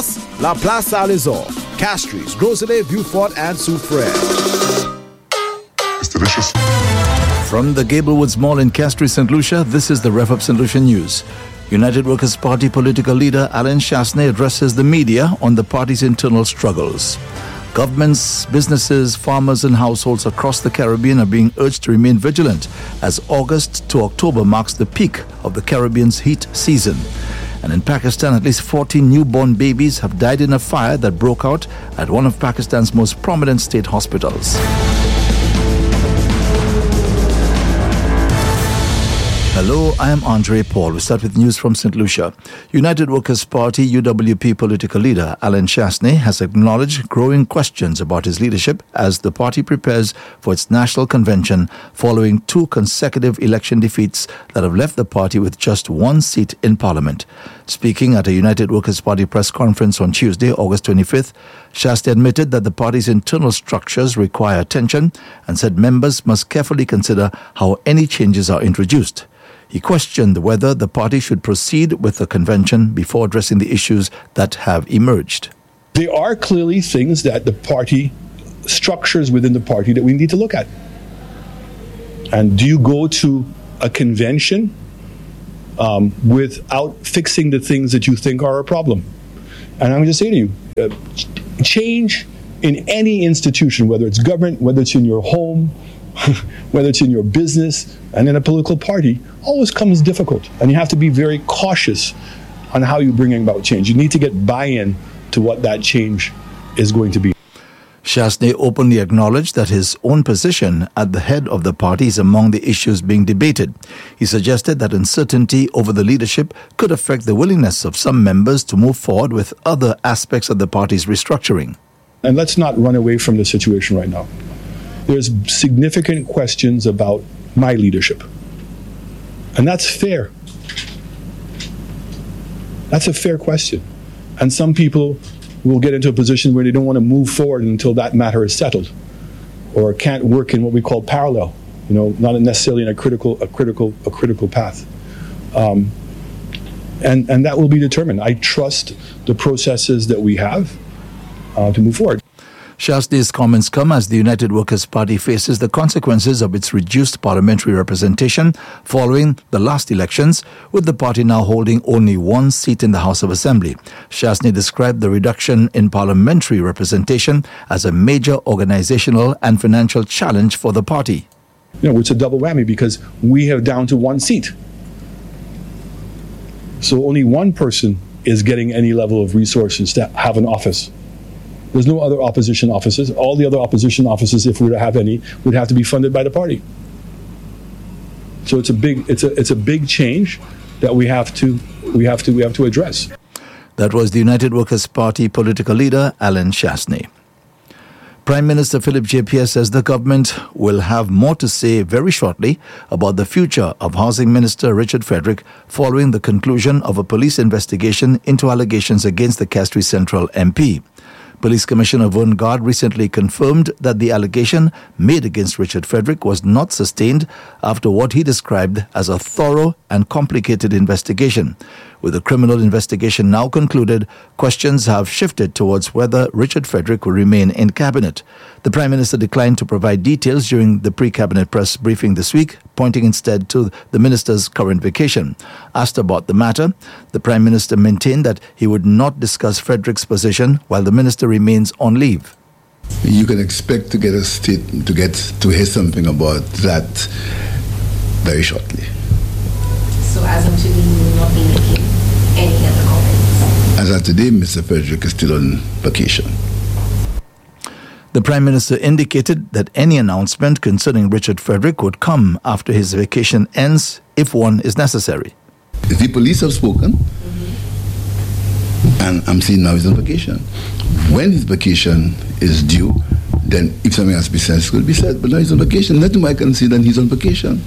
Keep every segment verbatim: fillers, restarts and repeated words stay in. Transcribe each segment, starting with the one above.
La Place Saint-Lazare, Castries, Groselet, Beaufort, and Soufrière. It's delicious. From the Gablewoods Mall in Castries, Saint Lucia, this is the Rev Up Saint Lucia News. United Workers' Party political leader Alain Chastanet addresses the media on the party's internal struggles. Governments, businesses, farmers and households across the Caribbean are being urged to remain vigilant as August to October marks the peak of the Caribbean's heat season. And in Pakistan, at least fourteen newborn babies have died in a fire that broke out at one of Pakistan's most prominent state hospitals. Hello, I am Andre Paul. We start with news from Saint Lucia. United Workers' Party U W P political leader Alain Chastanet has acknowledged growing questions about his leadership as the party prepares for its national convention following two consecutive election defeats that have left the party with just one seat in parliament. Speaking at a United Workers' Party press conference on Tuesday, August twenty-fifth, Chastanet admitted that the party's internal structures require attention and said members must carefully consider how any changes are introduced. He questioned whether the party should proceed with the convention before addressing the issues that have emerged. There are clearly things that the party, structures within the party that we need to look at. And do you go to a convention um, without fixing the things that you think are a problem? And I'm going to say to you, uh, change in any institution, whether it's government, whether it's in your home, whether it's in your business and in a political party, always comes difficult. And you have to be very cautious on how you bring about change. You need to get buy-in to what that change is going to be. Chastanet openly acknowledged that his own position at the head of the party is among the issues being debated. He suggested that uncertainty over the leadership could affect the willingness of some members to move forward with other aspects of the party's restructuring. And let's not run away from the situation right now. There's significant questions about my leadership. And that's fair. That's a fair question. And some people will get into a position where they don't want to move forward until that matter is settled, or can't work in what we call parallel, you know, not necessarily in a critical, a critical, a critical path. Um, and, and that will be determined. I trust the processes that we have uh, to move forward. Chastanet's comments come as the United Workers' Party faces the consequences of its reduced parliamentary representation following the last elections, with the party now holding only one seat in the House of Assembly. Chastanet described the reduction in parliamentary representation as a major organizational and financial challenge for the party. You know, it's a double whammy because we have down to one seat. So only one person is getting any level of resources to have an office. There's no other opposition offices. All the other opposition offices, if we were to have any, would have to be funded by the party. So it's a big, it's a, it's a big change that we have to, we have to, we have to address. That was the United Workers' Party political leader Alain Chastanet. Prime Minister Philip J. Pierre says the government will have more to say very shortly about the future of Housing Minister Richard Frederick following the conclusion of a police investigation into allegations against the Castries Central M P. Police Commissioner Vern Gard recently confirmed that the allegation made against Richard Frederick was not sustained after what he described as a thorough and complicated investigation. With the criminal investigation now concluded, questions have shifted towards whether Richard Frederick will remain in cabinet. The Prime Minister declined to provide details during the pre-cabinet press briefing this week, pointing instead to the minister's current vacation. Asked about the matter, the Prime Minister maintained that he would not discuss Frederick's position while the minister remains on leave. You can expect to get a state, to get to hear something about that very shortly. So as of today, you will not be making any other comments? As of today, Mister Frederick is still on vacation. The Prime Minister indicated that any announcement concerning Richard Frederick would come after his vacation ends, if one is necessary. The police have spoken, mm-hmm. and I'm seeing now he's on vacation. When his vacation is due, then if something has to be said, it will be said. But now he's on vacation. Let him I can see that he's on vacation.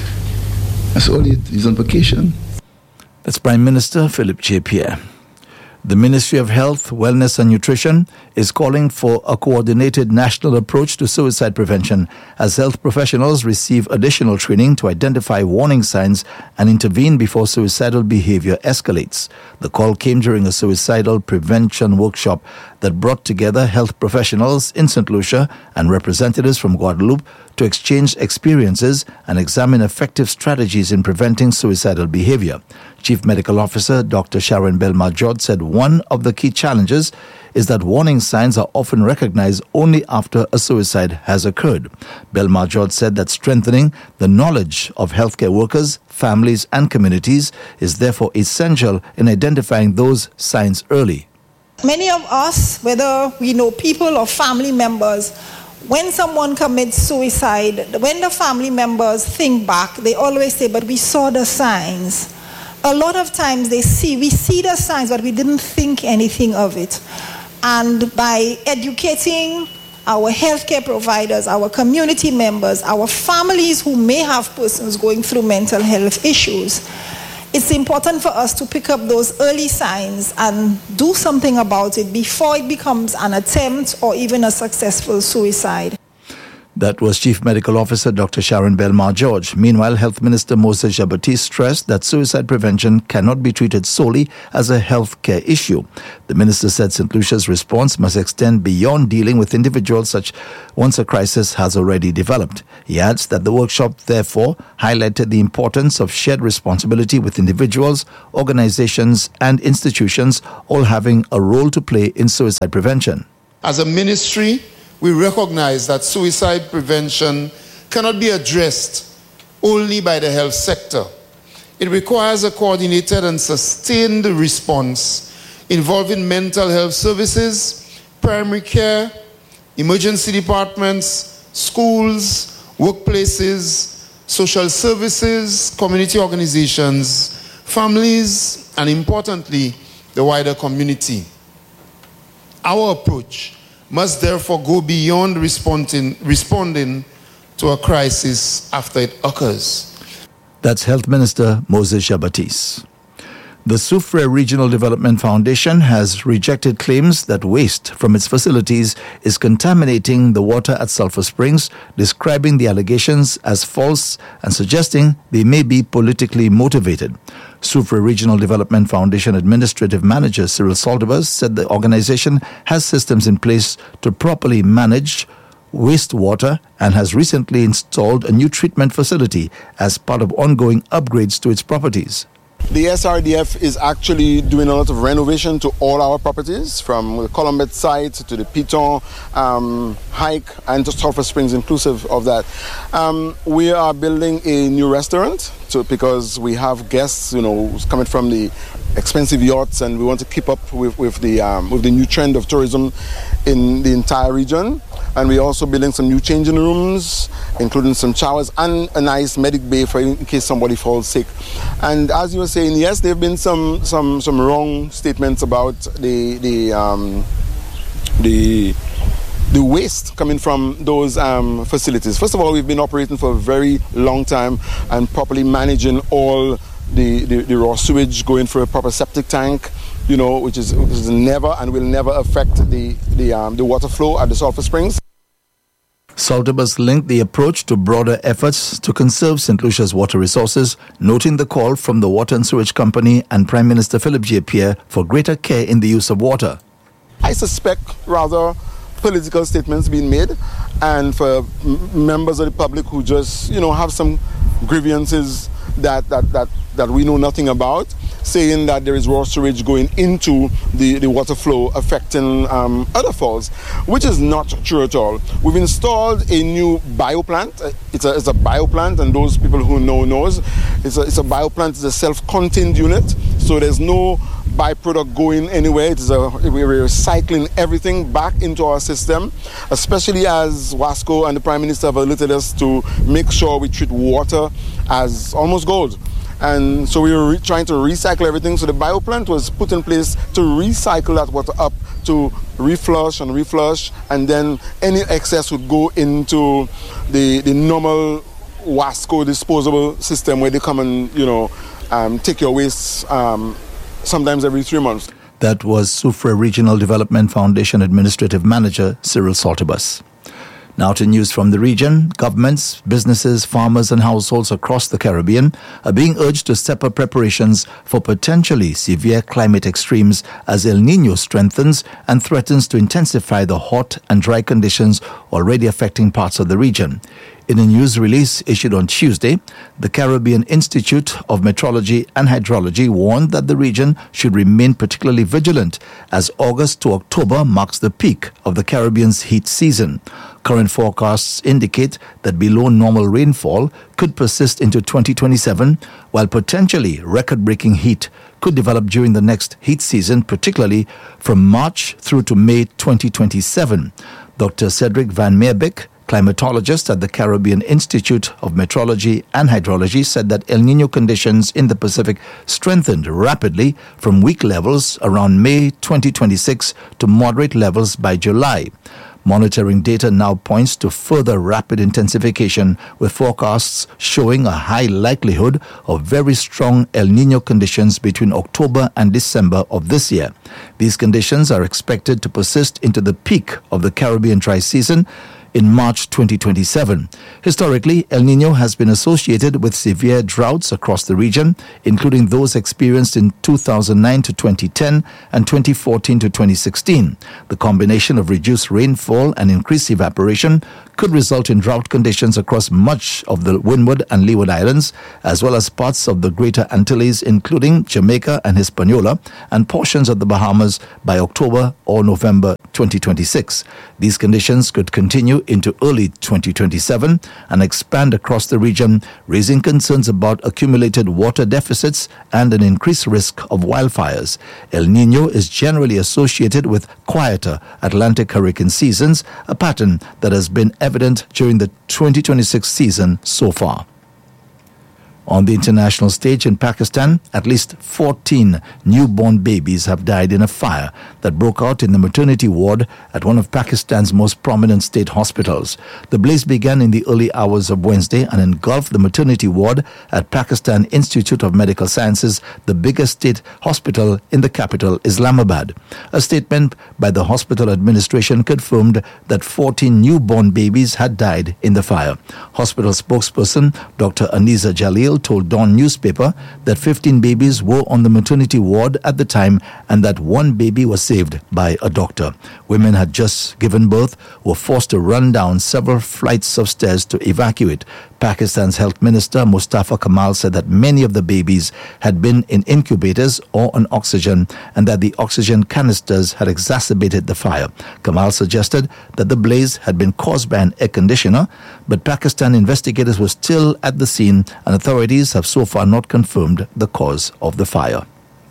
That's all it. He's on vacation. That's Prime Minister Philip J. Pierre. The Ministry of Health, Wellness and Nutrition is calling for a coordinated national approach to suicide prevention as health professionals receive additional training to identify warning signs and intervene before suicidal behavior escalates. The call came during a suicidal prevention workshop that brought together health professionals in Saint Lucia and representatives from Guadeloupe to exchange experiences and examine effective strategies in preventing suicidal behavior. Chief Medical Officer Doctor Sharon Belmajord said one of the key challenges is that warning signs are often recognized only after a suicide has occurred. Belmajord said that strengthening the knowledge of healthcare workers, families and communities is therefore essential in identifying those signs early. Many of us, whether we know people or family members, when someone commits suicide, when the family members think back, they always say, but we saw the signs. A lot of times they see, we see the signs, but we didn't think anything of it. And by educating our healthcare providers, our community members, our families who may have persons going through mental health issues, it's important for us to pick up those early signs and do something about it before it becomes an attempt or even a successful suicide. That was Chief Medical Officer Doctor Sharon Belmajord. Meanwhile, Health Minister Moses Jabatis stressed that suicide prevention cannot be treated solely as a healthcare issue. The minister said Saint Lucia's response must extend beyond dealing with individuals such once a crisis has already developed. He adds that the workshop therefore highlighted the importance of shared responsibility with individuals, organizations and institutions all having a role to play in suicide prevention. As a ministry, we recognize that suicide prevention cannot be addressed only by the health sector. It requires a coordinated and sustained response involving mental health services, primary care, emergency departments, schools, workplaces, social services, community organizations, families, and importantly, the wider community. Our approach must therefore go beyond responding, responding to a crisis after it occurs. That's Health Minister Moses Jabatis. The Soufrière Regional Development Foundation has rejected claims that waste from its facilities is contaminating the water at Sulphur Springs, describing the allegations as false and suggesting they may be politically motivated. Soufrière Regional Development Foundation Administrative Manager Cyril Saltibus said the organization has systems in place to properly manage wastewater and has recently installed a new treatment facility as part of ongoing upgrades to its properties. The S R D F is actually doing a lot of renovation to all our properties, from the Columbet site to the Piton um, hike and to Sulphur Springs inclusive of that. Um, we are building a new restaurant so, because we have guests, you know, coming from the expensive yachts, and we want to keep up with, with, the, um, with the new trend of tourism in the entire region. And we're also building some new changing rooms, including some showers and a nice medic bay for in case somebody falls sick. And as you were saying, yes, there have been some some some wrong statements about the the um, the the waste coming from those um, facilities. First of all, we've been operating for a very long time and properly managing all the, the, the raw sewage going through a proper septic tank, you know, which is, which is never and will never affect the the, um, the water flow at the Sulphur Springs. Saltibus linked the approach to broader efforts to conserve Saint Lucia's water resources, noting the call from the Water and Sewage Company and Prime Minister Philip J. Pierre for greater care in the use of water. I suspect rather political statements being made, and for m- members of the public who just, you know, have some grievances that, that, that, that we know nothing about, saying that there is raw sewage going into the, the water flow affecting um, other falls, which is not true at all. We've installed a new bioplant. It's a, it's a bioplant, and those people who know knows. It's a, it's a bioplant, it's a self-contained unit, so there's no byproduct going anywhere. It is a, we're recycling everything back into our system, especially as WASCO and the Prime Minister have alerted us to make sure we treat water as almost gold. And so we were re- trying to recycle everything. So the bioplant was put in place to recycle that water up, to reflush and reflush, and then any excess would go into the the normal WASCO disposable system where they come and, you know, um, take your waste um, sometimes every three months. That was Soufriere Regional Development Foundation Administrative Manager Cyril Saltibus. Now to news from the region. Governments, businesses, farmers and households across the Caribbean are being urged to step up preparations for potentially severe climate extremes as El Niño strengthens and threatens to intensify the hot and dry conditions already affecting parts of the region. In a news release issued on Tuesday, the Caribbean Institute of Meteorology and Hydrology warned that the region should remain particularly vigilant as August to October marks the peak of the Caribbean's heat season. Current forecasts indicate that below normal rainfall could persist into twenty twenty-seven, while potentially record-breaking heat could develop during the next heat season, particularly from March through to May twenty twenty-seven. Doctor Cedric Van Meerbeek, climatologist at the Caribbean Institute of Meteorology and Hydrology, said that El Niño conditions in the Pacific strengthened rapidly from weak levels around May twenty twenty-six to moderate levels by July. Monitoring data now points to further rapid intensification, with forecasts showing a high likelihood of very strong El Niño conditions between October and December of this year. These conditions are expected to persist into the peak of the Caribbean dry season in March twenty twenty-seven. Historically, El Niño has been associated with severe droughts across the region, including those experienced in two thousand nine to twenty ten and twenty fourteen to twenty sixteen. The combination of reduced rainfall and increased evaporation could result in drought conditions across much of the Windward and Leeward Islands, as well as parts of the Greater Antilles, including Jamaica and Hispaniola, and portions of the Bahamas by October or November twenty twenty-six. These conditions could continue into early twenty twenty-seven and expand across the region, raising concerns about accumulated water deficits and an increased risk of wildfires. El Niño is generally associated with quieter Atlantic hurricane seasons, a pattern that has been evident during the twenty twenty-six season so far. On the international stage in Pakistan, at least fourteen newborn babies have died in a fire that broke out in the maternity ward at one of Pakistan's most prominent state hospitals. The blaze began in the early hours of Wednesday and engulfed the maternity ward at Pakistan Institute of Medical Sciences, the biggest state hospital in the capital, Islamabad. A statement by the hospital administration confirmed that fourteen newborn babies had died in the fire. Hospital spokesperson Doctor Aniza Jalil told Dawn newspaper that fifteen babies were on the maternity ward at the time and that one baby was saved by a doctor. Women had just given birth, were forced to run down several flights of stairs to evacuate. Pakistan's health minister Mustafa Kamal said that many of the babies had been in incubators or on oxygen and that the oxygen canisters had exacerbated the fire. Kamal suggested that the blaze had been caused by an air conditioner, but Pakistan investigators were still at the scene and authorities have so far not confirmed the cause of the fire.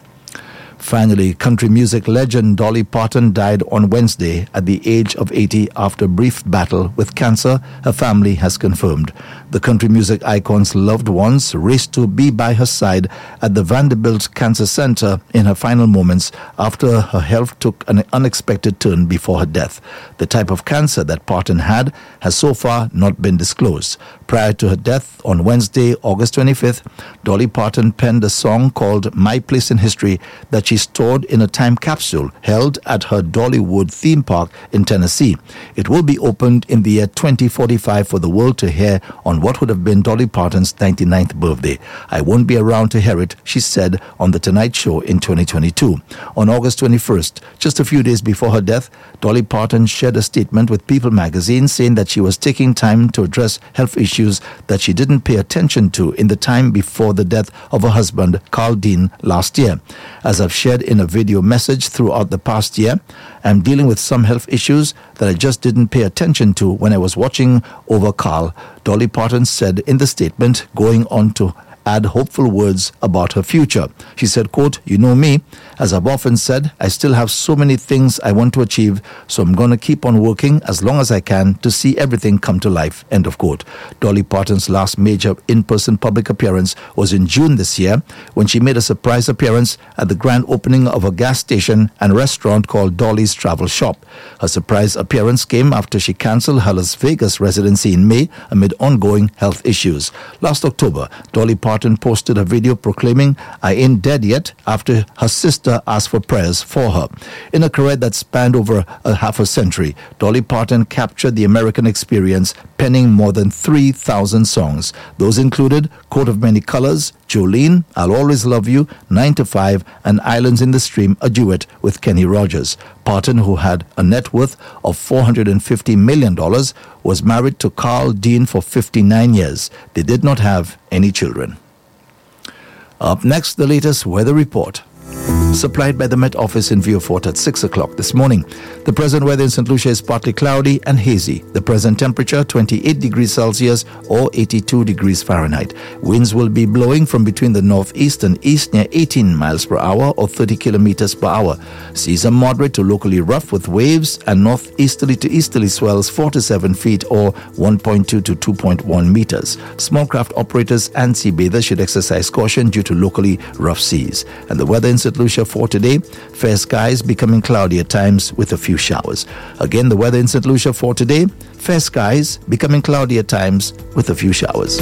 Finally, country music legend Dolly Parton died on Wednesday at the age of eighty after a brief battle with cancer, her family has confirmed. The country music icon's loved ones raced to be by her side at the Vanderbilt Cancer Center in her final moments after her health took an unexpected turn before her death. The type of cancer that Parton had has so far not been disclosed. Prior to her death on Wednesday, August twenty-fifth, Dolly Parton penned a song called My Place in History that she stored in a time capsule held at her Dollywood theme park in Tennessee. It will be opened in the year twenty forty-five for the world to hear on what would have been Dolly Parton's ninety-ninth birthday. I won't be around to hear it, she said on The Tonight Show in twenty twenty-two. On August twenty-first, just a few days before her death, Dolly Parton shared a statement with People magazine saying that she was taking time to address health issues that she didn't pay attention to in the time before the death of her husband, Carl Dean, last year. As I've shared in a video message throughout the past year, I'm dealing with some health issues that I just didn't pay attention to when I was watching over Carl, Dolly Parton said in the statement, going on to add hopeful words about her future. She said, quote, "You know me, as I've often said, I still have so many things I want to achieve, so I'm going to keep on working as long as I can to see everything come to life," end of quote. Dolly Parton's last major in-person public appearance was in June this year when she made a surprise appearance at the grand opening of a gas station and restaurant called Dolly's Travel Shop. Her surprise appearance came after she cancelled her Las Vegas residency in May amid ongoing health issues. Last October, Dolly Parton Parton posted a video proclaiming, "I ain't dead yet," after her sister asked for prayers for her. In a career that spanned over a half a century, Dolly Parton captured the American experience, penning more than three thousand songs. Those included Coat of Many Colors, Jolene, I'll Always Love You, nine to five, and Islands in the Stream, a duet with Kenny Rogers. Parton, who had a net worth of four hundred fifty million dollars, was married to Carl Dean for fifty-nine years. They did not have any children. Up next, the latest weather report, supplied by the Met Office in Vieux-Fort at six o'clock this morning. The present weather in Saint Lucia is partly cloudy and hazy. The present temperature, twenty-eight degrees Celsius or eighty-two degrees Fahrenheit. Winds will be blowing from between the northeast and east near eighteen miles per hour or thirty kilometers per hour. Seas are moderate to locally rough with waves and northeasterly to easterly swells four to seven feet or one point two to two point one meters. Small craft operators and sea bathers should exercise caution due to locally rough seas. And the weather in Saint Lucia for today, fair skies becoming cloudy at times with a few showers. Again, the weather in Saint Lucia for today, fair skies becoming cloudy at times with a few showers.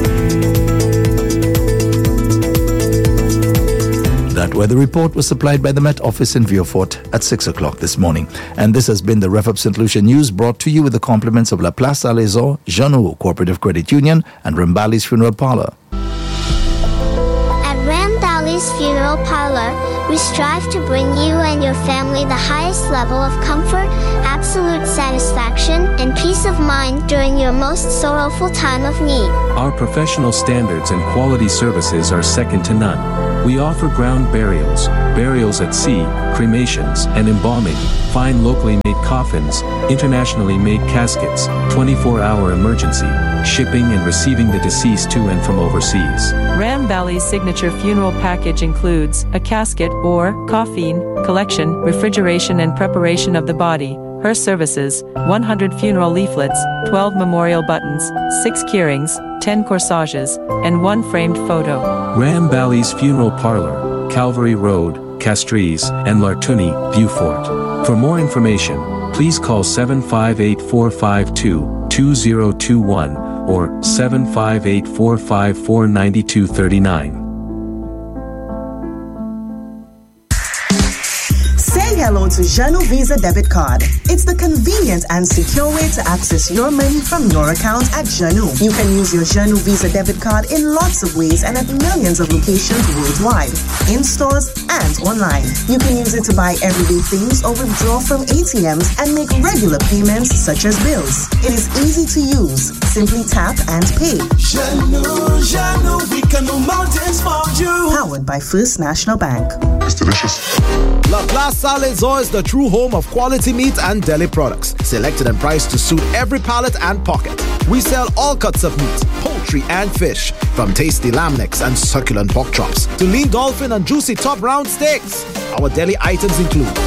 That weather report was supplied by the Met Office in Vieux-Fort at six o'clock this morning. And this has been the Ref Up Saint Lucia News, brought to you with the compliments of La Place Salazar, Jeannot Cooperative Credit Union, and Rambali's Funeral Parlor. Funeral Parlor, we strive to bring you and your family the highest level of comfort, absolute satisfaction, and peace of mind during your most sorrowful time of need. Our professional standards and quality services are second to none. We offer ground burials, burials at sea, cremations, and embalming, fine locally made coffins, internationally made caskets, twenty-four hour emergency, shipping and receiving the deceased to and from overseas. Ram Valley's signature funeral package includes a casket or coffin collection, refrigeration and preparation of the body, hearse services, one hundred funeral leaflets, twelve memorial buttons, six keurings, ten corsages, and one framed photo. Ram Valley's Funeral Parlor, Calvary Road, Castries, and Lartuni, Vieux-Fort. For more information, please call seven five eight, four five two, two zero two one or seven five eight, four five four, nine two three nine. Say hello to Jeannot Visa Debit Card. It's the convenient and secure way to access your money from your account at Jeannot. You can use your Jeannot Visa Debit Card in lots of ways and at millions of locations worldwide, in stores and online. You can use it to buy everyday things or withdraw from A T Ms and make regular payments such as bills. It is easy to use. Simply tap and pay. Jeannot, Jeannot, we can move mountains for you. Powered by First National Bank. It's delicious. La Place Salazar is the true home of quality meat and deli products, selected and priced to suit every palate and pocket. We sell all cuts of meat, poultry and fish, from tasty lamb necks and succulent pork chops to lean dolphin and juicy top round steaks. Our deli items include